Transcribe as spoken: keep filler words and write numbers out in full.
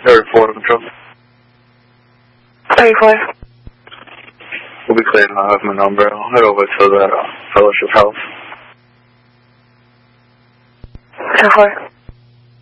thirty-four on the truck. thirty-four. We'll be cleared and I'll have my number. I'll head over to the uh, fellowship house. ten four.